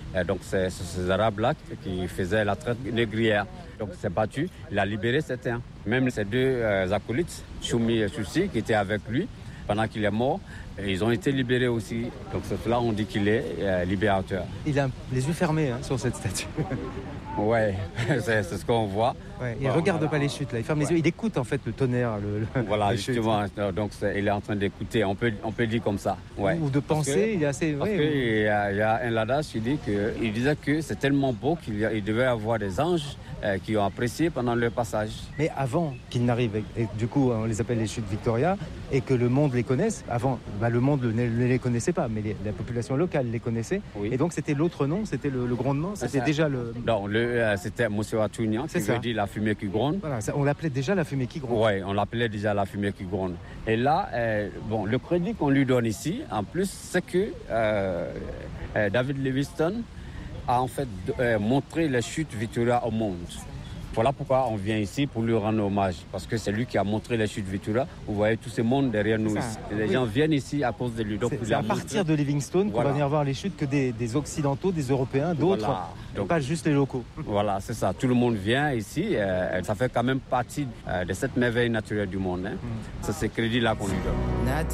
Donc c'est ces Arabes-là qui faisaient la traite négrière. Donc il s'est battu, il a libéré certains. Même ces deux acolytes, Choumi et Soussi, qui étaient avec lui pendant qu'il est mort, ils ont été libérés aussi. Donc c'est là on dit qu'il est libérateur. Il a les yeux fermés sur cette statue. Ouais, c'est ce qu'on voit. Ouais, il regarde pas les chutes là, il ferme les yeux, il écoute en fait le tonnerre. Voilà, justement, donc il est en train d'écouter, on peut dire comme ça. Ouais. Ou de penser, il est assez... Parce qu'il y a un adage qui dit qu'il disait que c'est tellement beau qu'il devait y avoir des anges qui ont apprécié pendant leur passage. Mais avant qu'il n'arrive, et du coup on les appelle les chutes Victoria, et que le monde les connaisse, avant le monde ne les connaissait pas, mais la population locale les connaissait, oui. Et donc c'était l'autre nom, c'était le grondement, c'était déjà le... Non, c'était Monsieur Atounian, qui veut dire la fumée qui gronde. Voilà, on l'appelait déjà la fumée qui gronde. Oui, on l'appelait déjà la fumée qui gronde. Et là, le crédit qu'on lui donne ici, en plus, c'est que David Livingstone a en fait montré les chutes Victoria au monde. Voilà pourquoi on vient ici pour lui rendre hommage, parce que c'est lui qui a montré les chutes Victoria. Vous voyez tout ce monde derrière nous ici. Les gens viennent ici à cause de lui. Donc c'est à partir de Livingstone qu'on va venir voir les chutes que des Occidentaux, des Européens, d'autres, donc, pas juste les locaux. Voilà, c'est ça. Tout le monde vient ici. Ça fait quand même partie de cette merveille naturelle du monde. C'est ce crédit-là qu'on lui donne.